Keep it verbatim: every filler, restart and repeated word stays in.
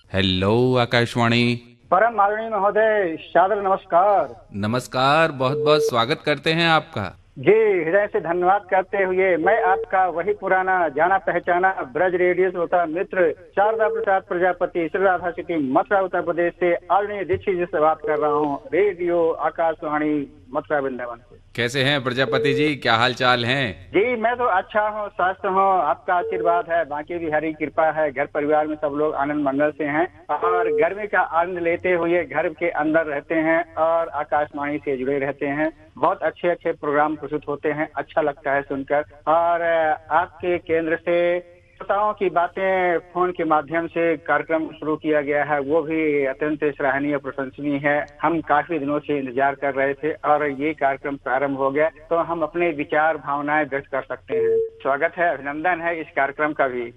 Hello Akashvani. परम आदरणीय महोदय, सादर नमस्कार। नमस्कार, बहुत बहुत स्वागत करते हैं आपका। जी, हृदय से धन्यवाद करते हुए मैं आपका वही पुराना जाना पहचाना ब्रज रेडियो श्रोता मित्र शारदा प्रसाद प्रजापति, श्री राधा सिटी, मथुरा, उत्तर प्रदेश से आदरणीय दीक्षित जी से बात कर रहा हूँ, रेडियो आकाशवाणी मथुरा वृंदावन से। कैसे हैं प्रजापति जी, क्या हाल चाल हैं? जी, मैं तो अच्छा हूँ, स्वस्थ हूँ, आपका आशीर्वाद है, बाकी भी हरी कृपा है। घर परिवार में सब लोग आनंद मंगल से हैं और गर्मी का आनंद लेते हुए घर के अंदर रहते हैं और आकाशवाणी से जुड़े रहते हैं। बहुत अच्छे अच्छे प्रोग्राम प्रस्तुत होते हैं, अच्छा लगता है सुनकर। और आपके केंद्र से श्रोताओं की बातें फोन के माध्यम से कार्यक्रम शुरू किया गया है, वो भी अत्यंत सराहनीय प्रशंसनीय है। हम काफी दिनों से इंतजार कर रहे थे और ये कार्यक्रम प्रारंभ हो गया तो हम अपने विचार भावनाएं व्यक्त कर सकते हैं। स्वागत है, अभिनंदन है इस कार्यक्रम का भी।